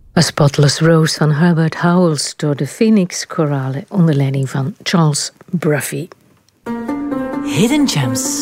A Spotless Rose van Herbert Howells door de Phoenix Chorale onder leiding van Charles Bruffy. Hidden Gems.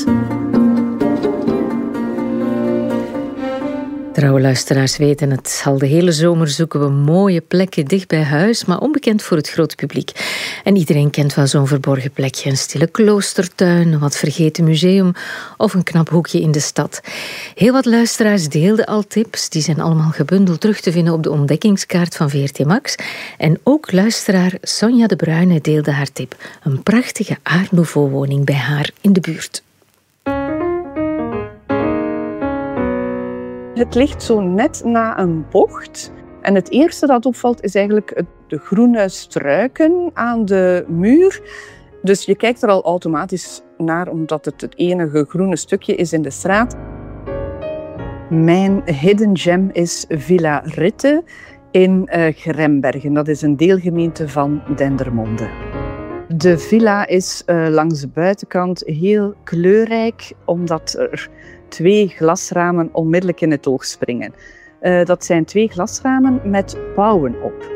Trouwe luisteraars weten het, al de hele zomer zoeken we mooie plekken dicht bij huis, maar onbekend voor het grote publiek. En iedereen kent wel zo'n verborgen plekje, een stille kloostertuin, een wat vergeten museum of een knap hoekje in de stad. Heel wat luisteraars deelden al tips, die zijn allemaal gebundeld terug te vinden op de ontdekkingskaart van VRT Max. En ook luisteraar Sonja de Bruyne deelde haar tip, een prachtige Art Nouveau woning bij haar in de buurt. Het ligt zo net na een bocht. En het eerste dat opvalt is eigenlijk de groene struiken aan de muur. Dus je kijkt er al automatisch naar, omdat het enige groene stukje is in de straat. Mijn hidden gem is Villa Ritte in Grembergen. Dat is een deelgemeente van Dendermonde. De villa is langs de buitenkant heel kleurrijk, omdat er 2 glasramen onmiddellijk in het oog springen. Dat zijn 2 glasramen met pauwen op.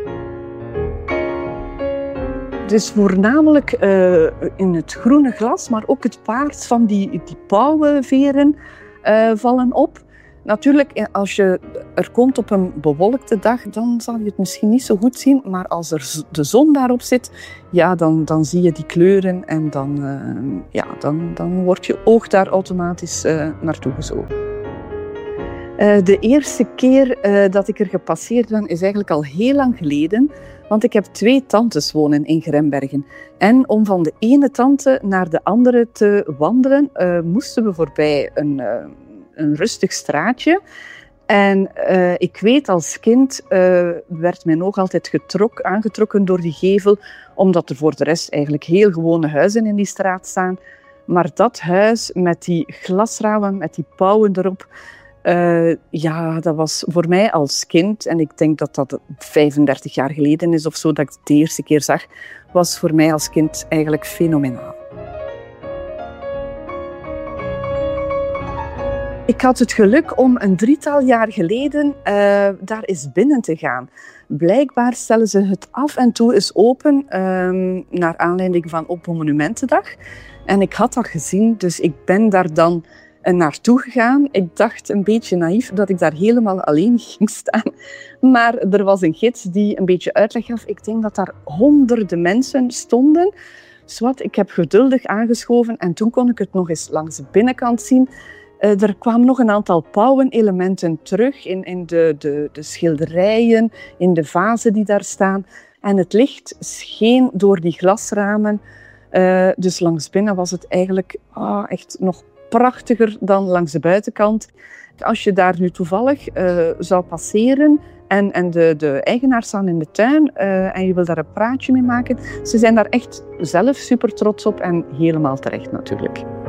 Dus voornamelijk in het groene glas, maar ook het paard van die pauwenveren vallen op. Natuurlijk, als je er komt op een bewolkte dag, dan zal je het misschien niet zo goed zien. Maar als er de zon daarop zit, ja, dan zie je die kleuren en dan wordt je oog daar automatisch naartoe gezogen. De eerste keer dat ik er gepasseerd ben, is eigenlijk al heel lang geleden. Want ik heb 2 tantes wonen in Grembergen. En om van de ene tante naar de andere te wandelen, moesten we voorbij een rustig straatje. En ik weet als kind werd mijn oog altijd aangetrokken door die gevel, omdat er voor de rest eigenlijk heel gewone huizen in die straat staan. Maar dat huis met die glasramen, met die pauwen erop, dat was voor mij als kind, en ik denk dat dat 35 jaar geleden is of zo, dat ik het de eerste keer zag, was voor mij als kind eigenlijk fenomenaal. Ik had het geluk om een 3-tal jaar geleden daar eens binnen te gaan. Blijkbaar stellen ze het af en toe eens open naar aanleiding van Open Monumentendag. En ik had dat gezien, dus ik ben daar dan naartoe gegaan. Ik dacht een beetje naïef dat ik daar helemaal alleen ging staan. Maar er was een gids die een beetje uitleg gaf. Ik denk dat daar honderden mensen stonden. Zwat, ik heb geduldig aangeschoven en toen kon ik het nog eens langs de binnenkant zien. Er kwamen nog een aantal pauwenelementen terug in de schilderijen, in de vazen die daar staan. En het licht scheen door die glasramen. Dus langs binnen was het eigenlijk echt nog prachtiger dan langs de buitenkant. Als je daar nu toevallig zou passeren en de eigenaars staan in de tuin en je wil daar een praatje mee maken, ze zijn daar echt zelf super trots op en helemaal terecht natuurlijk.